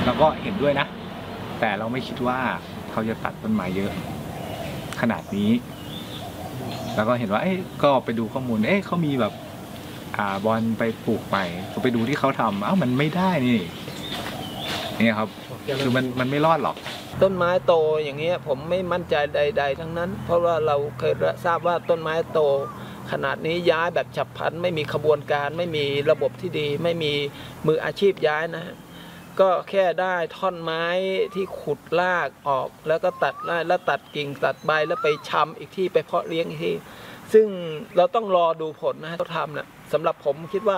แล้วก็เห็นด้วยนะ แต่เราไม่คิดว่าเขาจะตัดต้นไม้เยอะขนาดนี้ แล้วก็เห็นว่าก็ไปดูข้อมูลเขามีแบบบอลไปปลูกใหม่ไปดูที่เขาทำมันไม่ได้นี่ครับคือมันไม่รอดหรอกต้นไม้โตอย่างเงี้ยผมไม่มั่นใจใดๆทั้งนั้นเพราะว่าเราเคยทราบว่าต้นไม้โตขนาดนี้ย้ายแบบฉับพลันไม่มีขบวนการไม่มีระบบที่ดีไม่มีมืออาชีพย้ายนะก็แค่ได้ท่อนไม้ที่ขุดรากออกแล้วก็ตัดไล่แล้วตัดกิ่งตัดใบแล้วไปชำอีกที่ไปเพาะเลี้ยงอีกที่ซึ่งเราต้องรอดูผลนะเขาทำนะสำหรับผมคิดว่า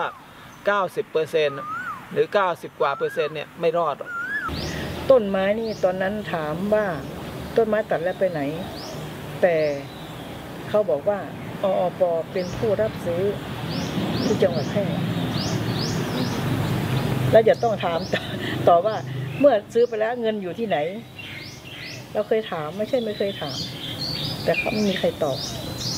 90% หรือ 90 กว่า%เนี่ยไม่รอดต้นไม้นี่ตอนนั้นถามว่าต้นไม้ตัดแล้วไปไหนแต่เขาบอกว่าอป.เป็นผู้รับซื้อที่จังหวัดแพร่แล้วจะต้องถามต่อว่าเมื่อซื้อไปแล้วเงินอยู่ที่ไหนเราเคยถามไม่ใช่ไม่เคยถามแต่เขาไม่มีใครตอบ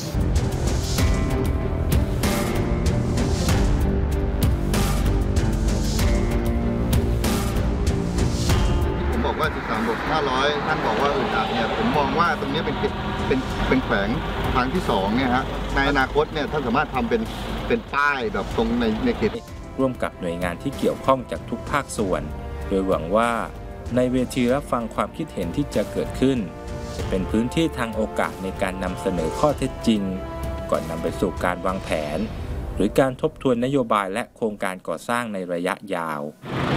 ว่า13 บวก 500ท่านบอกว่าอึดอัดเนี่ยผมมองว่าตรงนี้เป็นแขวงทางที่2เนี่ยฮะในอนาคตเนี่ยท่านสามารถทำเป็นป้ายแบบตรงในเขตร่วมกับหน่วยงานที่เกี่ยวข้องจากทุกภาคส่วนโดยหวังว่าในเวทีรับฟังความคิดเห็นที่จะเกิดขึ้นจะเป็นพื้นที่ทางโอกาสในการนำเสนอข้อเท็จจริงก่อนนำไปสู่การวางแผนหรือการทบทวนนโยบายและโครงการก่อสร้างในระยะยาว